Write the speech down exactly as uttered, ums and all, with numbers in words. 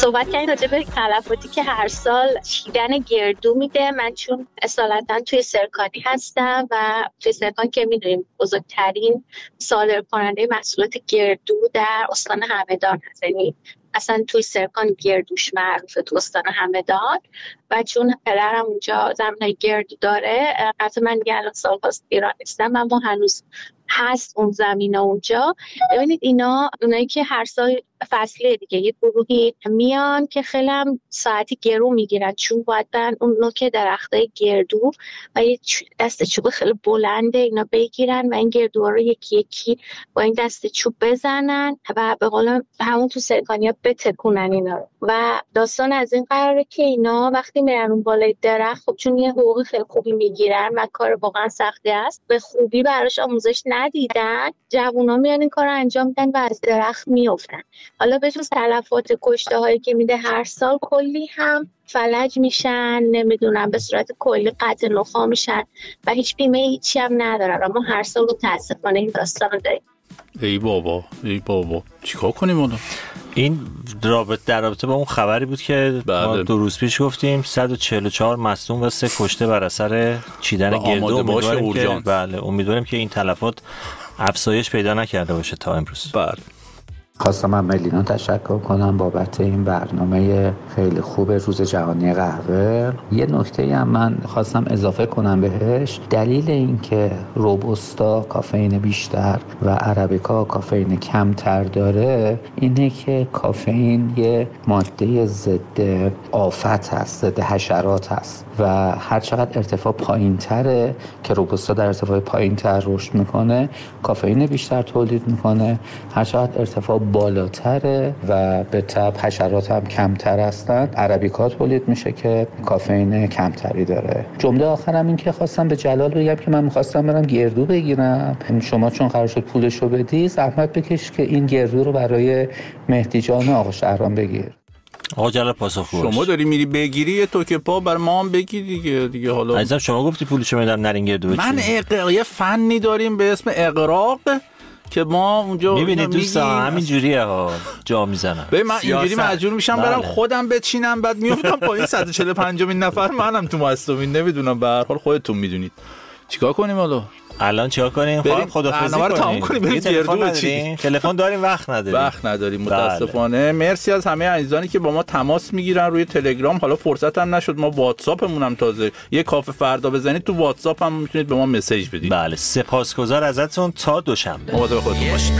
صحبت کردیم راجع به تلفاتی که هر سال چیدن گردو میده. من چون اصالتا توی سرکانی هستم و توی سرکان که میدونیم بزرگترین صادر کننده محصولات گردو در استان همدان هست، یعنی اصلا توی سرکان گردوش معروفه تو استان همدان و چون پدرم اونجا زمینای گردو داره، حتی من دیگه الان سال هاست ایران نیستم، اما هنوز هست اون زمین اونجا. ببینید اینا اونایی که هر سال فصله دیگه یه گروهی میان که خیلی هم ساعتی گرو میگیرن، چون باید برن اون نوک درختای گردو و یه دست چوب خیلی بلنده اینا بگیرن و این گردوها رو یکی یکی با این دست چوب بزنن و به قول همون تو سرکانیا بتکونن اینا رو. و داستان از این قراره که اینا وقتی میرن اون بالای درخت، خب چون یه حقوق خیلی خوبی میگیرن و کار واقعا سختی است، به خوبی براش آموزش ندیدن، جوونا میان این کار رو انجام میدن و از درخت میافتن. حالا به جز تلفات کشته هایی که میده هر سال، کلی هم فلج میشن، نمیدونم به صورت کلی قطع نخاع میشن و هیچ بیمه هیچی هم ندارن. اما هر سال متاسفانه این داستان رو داریم. ای بابا ای بابا چیکار کنیم حالا؟ این رابطه در رابطه با اون خبری بود که ما دو روز پیش گفتیم صد و چهل و چهار مصدوم و سه کشته بر اثر چیدن گردو. امیدواریم که بله امیدواریم که این تلفات افزایش پیدا نکرده باشه تا امروز. بله. خواستم از ملینا تشکر کنم بابت این برنامه خیلی خوب روز جهانی قهوه. یه نکته هم من خواستم اضافه کنم بهش. دلیل این که روبوستا کافئین بیشتر و عربیکا کافئین کمتر داره اینه که کافئین یه ماده ضد آفت هست، ضد حشرات هست و هر چقدر ارتفاع پایین تره که روبوستا در ارتفاع پایین تر رشد میکنه کافئین بیشتر تولید میکنه، هر چقدر ارتفاع بالاتره و به تبع حشرات هم کمتر هستن عربیکا تولید میشه که کافئین کمتری داره. جمله آخرم این که خواستم به جلال بگم که من میخواستم برم گردو بگیرم، شما چون قرار شد پولشو بدی زحمت بکش که این گردو رو برای مهدی جان آقا شهرام بگیر. آقا جلال پاسخ گوش. شما داری میری بگیری یه توکه پا بر ما هم بگیر دیگه دیگه حالا عزیزم شما گفتی پولشو میدم نرین گردو بچین. من اقراق یه فنی داریم به اسم اقراق که ما اونجا میبینید دوستان همین جوریه ها جا میزنن. ببین من اینجوری مجبور میشم بله. برم خودم بچینم بعد میافتم پایین صد و چهل و پنجمین نفر منم تو مصدومین. نمیدونم به هر حال خودتون میدونید چیکار کنیم حالا. الان چیکار کنیم؟ خواهم خدافظی کنیم. بریم تلفن نداریم. تلفن داریم وقت نداریم. وقت نداریم متاسفانه. بله. مرسی از همه عزیزانی که با ما تماس میگیرن روی تلگرام. حالا فرصت هم نشد ما واتساپمون هم تازه یه کافه فردا بزنید تو واتساپ هم میتونید به ما مسیج بدید. بله سپاسگزار ازتون تا دوشنبه. مواظب خودتون باشید.